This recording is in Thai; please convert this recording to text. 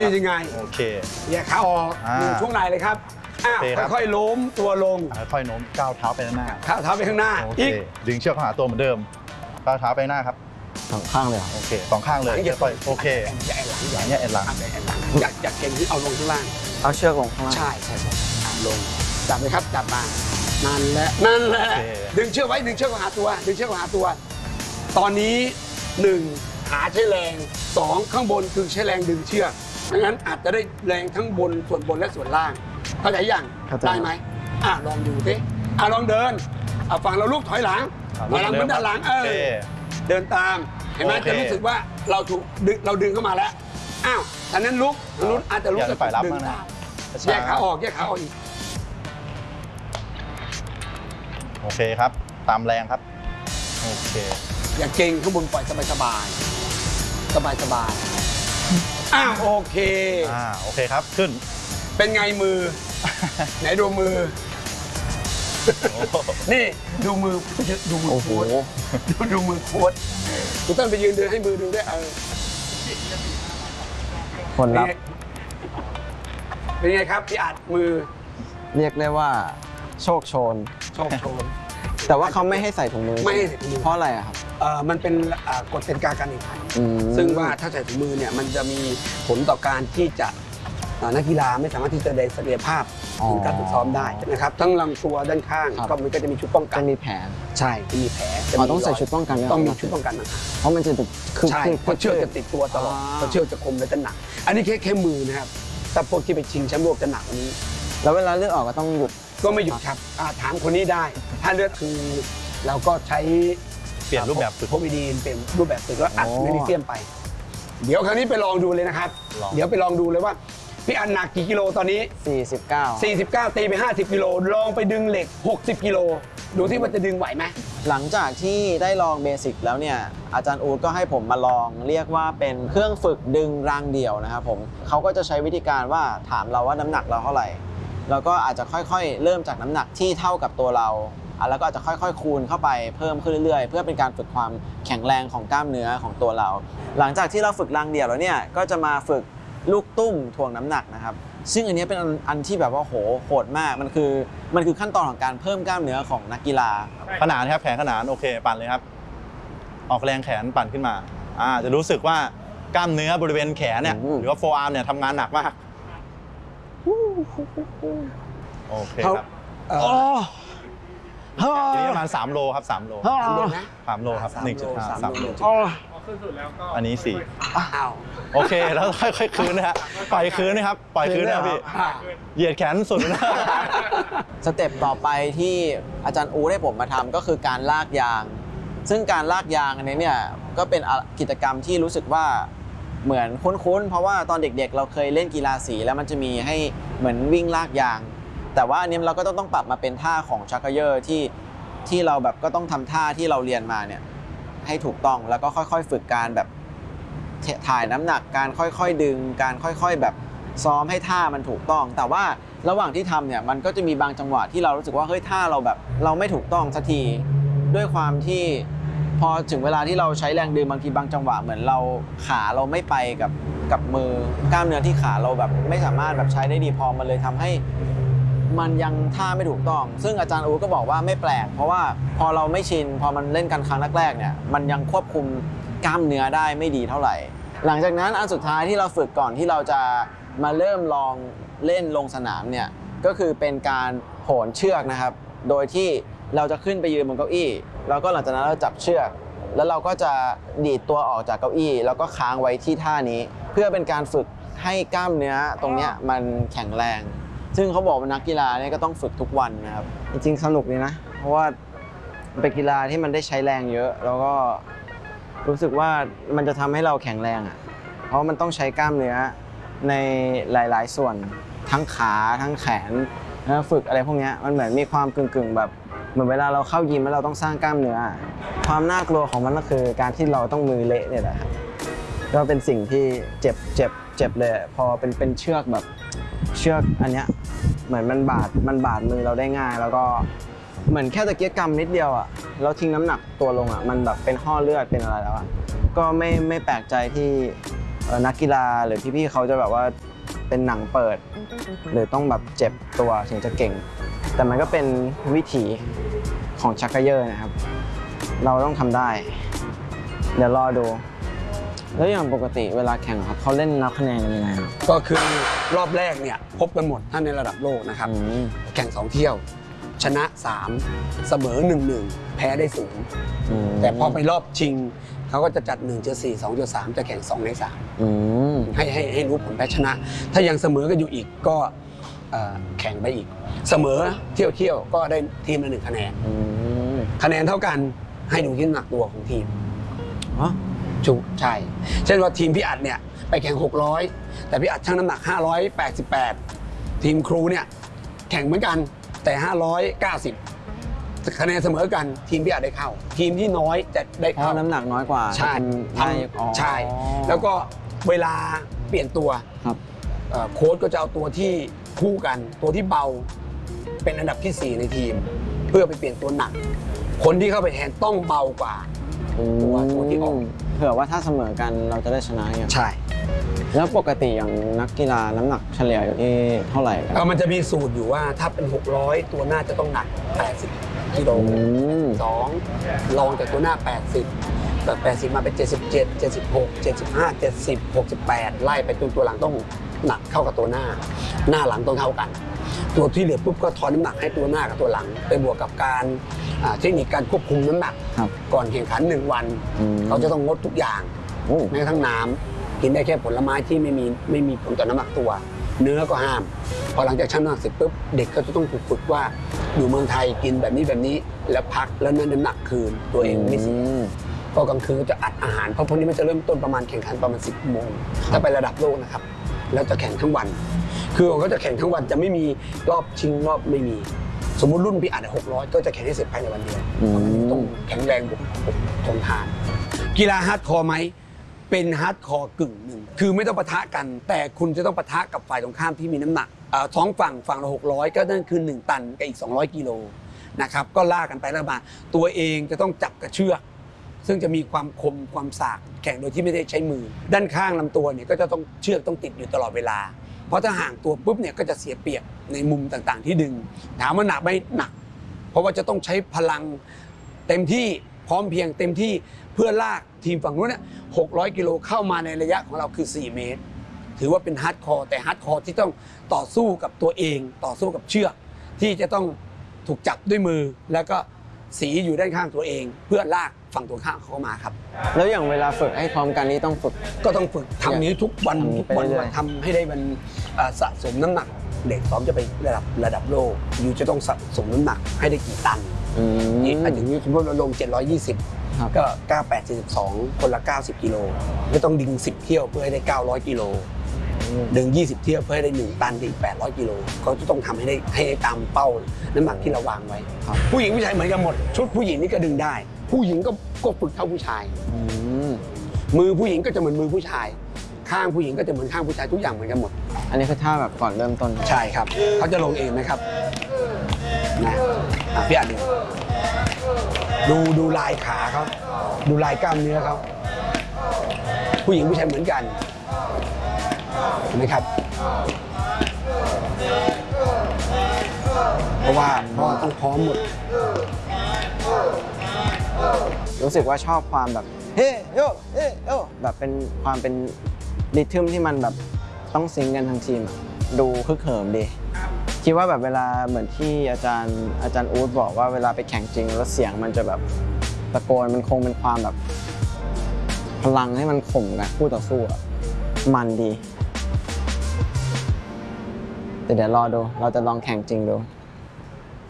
ยังไงโอเคแยกขาออกหนึ่งช่วงไหล่เลยครับค่อยๆล้มตัวลงค่อยๆโน้มก้าวเท้าไปข้างหน้าเท้าไปข้างหน้าอีกดึงเชือกเข้าหาตัวเหมือนเดิมก้าวเท้าไปหน้าครับสองข้างเลยโอเคสองข้างเลยค่อยโอเคอย่าแอนหลังอย่าแอนหลังอย่าเก่งที่เอาลงข้างล่างเอาเชือกลงข้างล่างใช่ลงจับเลยครับจับมานั่นแหละดึงเชือกไว้ดึงเชือกหาตัวตอนนี้1ขาใช้แรง2ข้างบนคือใช้แรงดึงเชือกดังนั้นอาจจะได้แรงทั้งบนส่วนบนและส่วนล่างเข้าใจยังได้ไหมลองดูสิลองเดินฝั่งเราลูกถอยหลังเหมือนด้านหลังเดินตามเห็นไหมจะรู้สึกว่าเราดึงเข้ามาแล้วฉะนั้นลุกอาจจะรู้สึกดึงตามแยกขาออกอีกโอเคครับตามแรงครับโอเคอย่าเก่งข้างบนปล่อยสบายโอเคโอเคครับขึ้นเป็นไงมือไหนดูมือนี่ดูมือโอ้โหดูมือโค้ชคุณต้นไปยืนเดินให้มือดูด้วยคนรับเป็นไงครับพี่อัดมือเรียกได้ว่าโชคโชนแต่ว่าเขาไม่ให้ใส่ถุงมือไม่ให้ใส่ถุงมือเพราะอะไรครับมันเป็นกฎกติกาการแข่งขันซึ่งว่าถ้าใส่ถุงมือเนี่ยมันจะมีผลต่อการที่จะนักกีฬาไม่สามารถที่จะแสดงศักยภาพในการฝึกซ้อมได้นะครับทั้งลำตัวด้านข้างก็มันก็จะมีชุดป้องกันจะมีแผลใช่จะมีแผลต้องใส่ชุดป้องกันต้องมีชุดป้องกันเพราะมันจะใช่เพราะเชือกจะติดตัวตลอดเพราะเชือกจะคมและจะหนักอันนี้แค่มือนะครับถ้าพวกที่ไปชิงแชมป์โลกจะหนักกว่านี้แล้วเวลาเลือดออกก็ต้องหยุดก็ไม่หยุดครับถามคนนี้ได้ถ้าเลือดคือเราก็ใช้เปลี่ยนรูปแบบฝึกโพวิดีนเปลี่ยนรูปแบบฝึกแล้วอัดแมกนีเซียมไปเดี๋ยวคราวนี้ไปลองดูเลยนะครับเดี๋ยวไปลองดูเลยว่าพี่อันหนักกี่กิโลตอนนี้49ตีไป50กิโลลองไปดึงเหล็ก60กิโลดูที่มันจะดึงไหวไหมหลังจากที่ได้ลองเบสิกแล้วเนี่ยอาจารย์อู๊ดก็ให้ผมมาลองเรียกว่าเป็นเครื่องฝึกดึงรางเดี่ยวนะครับผมเขาก็จะใช้วิธีการว่าถามเราว่าน้ำหนักเราเท่าไหร่แล้วก็อาจจะค่อยๆเริ่มจากน้ำหนักที่เท่ากับตัวเราแล้วก็อาจจะค่อยๆคูณเข้าไปเพิ่มขึ้นเรื่อยๆเพื่อเป็นการฝึกความแข็งแรงของกล้ามเนื้อของตัวเราหลังจากที่เราฝึกรางเดี่ยวแล้วเนี่ยก็จะมาฝึกลูกตุ้มถ่วงน้ำหนักนะครับซึ่งอันนี้เป็นอันที่แบบว่าโหดมากมันคือขั้นตอนของการเพิ่มกล้ามเนื้อของนักกีฬาขนานครับแขนขนานโอเคปั่นเลยครับออกแรงแขนปั่นขึ้นมาจะรู้สึกว่ากล้ามเนื้อบริเวณแขนเนี่ยหรือว่าโฟอาร์มเนี่ยทำงานหนักมากโอเคครับทีนี้ประมาณ3โลครับ3โล3โลครับ1.5 3โลขึ้นสุดแล้วก็อันนี้4โอเคแล้วค่อยๆคืนนะฮะปล่อยคืนนะครับปล่อยคืนนะพี่เหยียดแขนสุดนะสเต็ปต่อไปที่อาจารย์อูได้ผมมาทำก็คือการลากยางซึ่งการลากยางอันนี้เนี่ยก็เป็นกิจกรรมที่รู้สึกว่าเหมือนคุ้นๆเพราะว่าตอนเด็กๆเราเคยเล่นกีฬาสีแล้วมันจะมีให้เหมือนวิ่งลากยางแต่ว่าอันนี้เราก็ต้องปรับมาเป็นท่าของชักเกยอร์ที่เราแบบก็ต้องทำท่าที่เราเรียนมาเนี่ยให้ถูกต้องแล้วก็ค่อยๆฝึกการแบบถ่ายน้ำหนักการค่อยๆดึงการค่อยๆแบบซ้อมให้ท่ามันถูกต้องแต่ว่าระหว่างที่ทำเนี่ยมันก็จะมีบางจังหวะที่เรารู้สึกว่าเฮ้ยท่าเราแบบเราไม่ถูกต้องสักทีด้วยความที่พอถึงเวลาที่เราใช้แรงดึงบางทีบางจังหวะเหมือนเราขาเราไม่ไปกับมือกล้ามเนื้อที่ขาเราแบบไม่สามารถแบบใช้ได้ดีพอมันเลยทำให้มันยังท่าไม่ถูกต้องซึ่งอาจารย์อูก็บอกว่าไม่แปลกเพราะว่าพอเราไม่ชินพอมันเล่นกันครั้งแรกๆเนี่ยมันยังควบคุมกล้ามเนื้อได้ไม่ดีเท่าไหร่หลังจากนั้นอันสุดท้ายที่เราฝึกก่อนที่เราจะมาเริ่มลองเล่นลงสนามเนี่ยก็คือเป็นการโหนเชือกนะครับโดยที่เราจะขึ้นไปยืนบนเก้าอี้แล้วก็หลังจากนั้นเราจับเชือกแล้วเราก็จะดีดตัวออกจากเก้าอี้แล้วก็ค้างไว้ที่ท่านี้เพื่อเป็นการฝึกให้กล้ามเนื้อตรงนี้มันแข็งแรงซึ่งเขาบอกว่านักกีฬาเนี่ยก็ต้องฝึกทุกวันนะครับจริงๆสนุกดีนะเพราะว่าเป็นกีฬาที่มันได้ใช้แรงเยอะแล้วก็รู้สึกว่ามันจะทำให้เราแข็งแรงเพราะมันต้องใช้กล้ามเนื้อในหลายๆส่วนทั้งขาทั้งแขนฝึกอะไรพวกนี้มันเหมือนมีความกึ่งๆแบบเหมือนเวลาเราเข้ายิมแล้วเราต้องสร้างกล้ามเนื้อความน่ากลัวของมันก็คือการที่เราต้องมือเละเนี่ยแหละก็เป็นสิ่งที่เจ็บเลยพอเป็นเชือกแบบเชือกอันเนี้ยเหมือนมันบาดมือเราได้ง่ายแล้วก็เหมือนแค่ตะเกียกกำนิดเดียวแล้วทิ้งน้ำหนักตัวลงมันแบบเป็นห่อเลือดเป็นอะไรแล้วก็ไม่แปลกใจที่นักกีฬาหรือพี่ๆเขาจะแบบว่าเป็นหนังเปิด หรือต้องแบบเจ็บตัวถึงจะเก่ง แต่มันก็เป็นวิถีของชักเกยอร์นะครับเราต้องทำได้เดี๋ยวรอดูแล้วอย่างปกติเวลาแข่งครับเขาเล่นนับคะแนนกันยังไงครับก็คือรอบแรกเนี่ยพบกันหมดท่านในระดับโลกนะครับแข่ง2เที่ยวชนะ3เสมอ1-1แพ้ได้0แต่พอไปรอบชิงเขาก็จะจัด1-4 2-3จะแข่ง2ใน3ให้รู้ผลแพ้ชนะ ถ้ายังเสมอกันอยู่อีกก็แข่งไปอีกเสมอเที่ยวก็ได้ทีมละ1คะแนนคะแนนเท่ากันให้ดูที่น้ำหนักตัวของทีมจุใช่เช่นว่าทีมพี่อัดเนี่ยไปแข่ง600แต่พี่อัดชั่งน้ำหนัก588ทีมครูเนี่ยแข่งเหมือนกันแต่590คะแนนเสมอกันทีมพี่อัดได้เข้าทีมที่น้อยจะได้เข้าน้ำหนักน้อยกว่าใช่ใช่แล้วก็เวลาเปลี่ยนตัวโค้ชก็จะเอาตัวที่คู่กันตัวที่เบาเป็นอันดับที่4ในทีมเพื่อไปเปลี่ยนตัวหนักคนที่เข้าไปแทนต้องเบากว่าตัวที่ออกเผื่อว่าถ้าเสมอกันเราจะได้ชนะอย่างใช่แล้วปกติอย่างนักกีฬาน้ำหนักเฉลี่ยอยู่ที่เท่าไหร่มันจะมีสูตรอยู่ว่าถ้าเป็น600ตัวหน้าจะต้องหนัก80กิโล2ลองจากตัวหน้า80แต่80มาเป็น77 76 75 70 68ไล่ไปตัวหลังต้องหนักเข้ากับตัวหน้าหลังต้องเท่ากันตัวที่เหลือปุ๊บก็ทอนน้ำหนักให้ตัวหน้ากับตัวหลังไปบวกกับการเทคนิคการควบคุมน้ำหนักก่อนแข่งขัน1วันเขาจะต้องงดทุกอย่างแม้กระทั่งน้ำกินได้แค่ผลไม้ที่ไม่มีผลต่อน้ำหนักตัวเนื้อก็ห้ามพอหลังจากชั่งน้ำหนักเสร็จปุ๊บเด็กก็จะต้องฝึกว่าอยู่เมืองไทยกินแบบนี้แล้วพักแล้วนั่นน้ำหนักคืนตัวเองไม่เสียก็กลางคืนก็จะอัดอาหารเพราะพวกนี้มันจะเริ่มต้นประมาณแข่งขันประมาณ10 โมงถ้าไประดับโลกนะครับแล้วจะแข่งทั้งวันคือเขาจะแข่งทั้งวันจะไม่มีรอบชิงรอบไม่มีสมมุติรุ่นพี่อัด600ก็จะแข่งให้เสร็จภายในวันเดียวต้องแข็งแรงทนทานกีฬาฮาร์ดคอร์ไหมเป็นฮาร์ดคอร์กึ่งหนึ่งคือไม่ต้องปะทะกันแต่คุณจะต้องปะทะกับฝ่ายตรงข้ามที่มีน้ำหนักท้องฝั่งละ600ก็นั่นคือ1ตันกับอีก200กิโลนะครับก็ล่ากันไปแล้วมาตัวเองจะต้องจับกระเชือกซึ่งจะมีความคมความสากแข่งโดยที่ไม่ได้ใช้มือด้านข้างลำตัวเนี่ยก็จะต้องเชือกต้องติดอยู่ตลอดเวลาเพราะถ้าห่างตัวปุ๊บเนี่ยก็จะเสียเปรียบในมุมต่างๆที่ดึงถามว่าหนักไหมหนักเพราะว่าจะต้องใช้พลังเต็มที่พร้อมเพียงเต็มที่เพื่อลากทีมฝั่งนู้นเนี่ย600กิโลเข้ามาในระยะของเราคือ4 เมตรถือว่าเป็นฮาร์ดคอร์แต่ฮาร์ดคอร์ที่ต้องต่อสู้กับตัวเองต่อสู้กับเชือกที่จะต้องถูกจับด้วยมือแล้วก็สีอยู่ด้านข้างตัวเองเพื่อลากฝั่งตัวข้างเขามาครับแล้วอย่างเวลาฝึกให้พร้อมกันนี้ต้องฝึกก็ต้องฝึกทำนี้ทุกวันทำให้ได้มันสะสมน้ำหนักเด็กซ้อมจะไประดับโลกอยู่จะต้องสะสมน้ำหนักให้ได้กี่ตันนี่อย่างนี้สมมติเราลง720ก็9842คนละ90กิโลก็ต้องดึง10เที่ยวเพื่อให้ได้900กิโลดึง20เที่ยวเพื่อให้ได้1ตันอีก800กิโลเขาจะต้องทำให้ได้ตามเป้าน้ำหนักที่เราวางไว้ผู้หญิงผู้ชายเหมือนกันหมดชุดผู้หญิงนี่ก็ดึงได้ผู้หญิงก็ฝึกเท่าผู้ชายมือผู้หญิงก็จะเหมือนมือผู้ชายข้างผู้หญิงก็จะเหมือนข้างผู้ชายทุกอย่างเหมือนกันหมดอันนี้คือท่าแบบก่อนเริ่มต้นใช่ครับเขาจะลงเองนะครับนะพี่อัดดูลายขาเขาดูลายกล้ามเนื้อเขาผู้หญิงผู้ชายเหมือนกันเห็นไหมครับเพราะว่าต้องพร้อมหมดรู้สึกว่าชอบความแบบเฮ้โยเฮ้โยแบบเป็นความเป็นริทึมที่มันแบบต้องซิงกันทั้งทีมดูคึกเหิมดีคิดว่าแบบเวลาเหมือนที่อาจารย์อู๊ดบอกว่าเวลาไปแข่งจริงแล้วเสียงมันจะแบบตะโกนมันคงเป็นความแบบพลังให้มันข่มกับคู่ต่อสู้มันดีแต่เดี๋ยวรอดูเราจะลองแข่งจริงดู